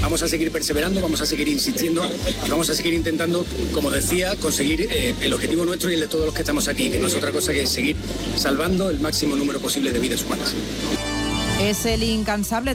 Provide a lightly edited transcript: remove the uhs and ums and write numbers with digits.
vamos a seguir perseverando, vamos a seguir insistiendo y vamos a seguir intentando, como decía, conseguir el objetivo nuestro y el de todos los que estamos aquí, que no es otra cosa que seguir salvando el máximo número posible de vidas humanas. Es el incansable